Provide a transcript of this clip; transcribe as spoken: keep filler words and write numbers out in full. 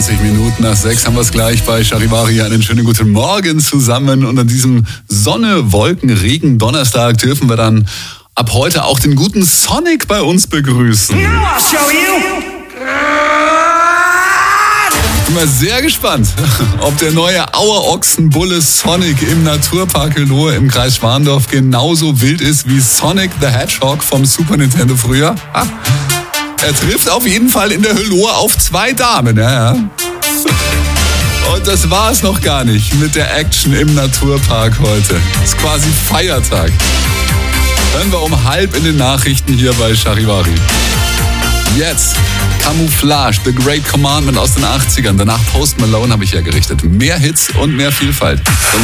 zwanzig Minuten nach sechs haben wir es gleich bei Charivari. Einen schönen guten Morgen zusammen. Und an diesem Sonne, Wolken, Regen Donnerstag dürfen wir dann ab heute auch den guten Sonic bei uns begrüßen. Now I'll show you. Ich bin mal sehr gespannt, ob der neue Auerochsenbulle Sonic im Naturpark Hölohe im Kreis Schwandorf genauso wild ist wie Sonic the Hedgehog vom Super Nintendo früher. Ha. Er trifft auf jeden Fall in der Hölohe auf zwei Damen. Ja, ja. Und das war es noch gar nicht mit der Action im Naturpark heute. Das ist quasi Feiertag. Hören wir um halb in den Nachrichten hier bei Charivari. Jetzt Camouflage, The Great Commandment aus den achtzigern. Danach Post Malone habe ich ja gerichtet. Mehr Hits und mehr Vielfalt.